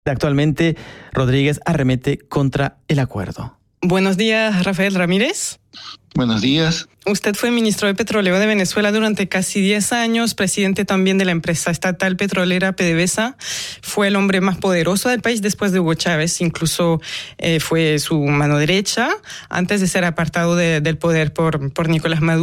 Actualmente, Rodríguez arremete contra el acuerdo. Buenos días, Rafael Ramírez. Buenos días. Usted fue ministro de Petróleo de Venezuela durante casi 10 años, presidente también de la empresa estatal petrolera PDVSA. Fue el hombre más poderoso del país después de Hugo Chávez. Incluso fue su mano derecha antes de ser apartado del poder por Nicolás Maduro.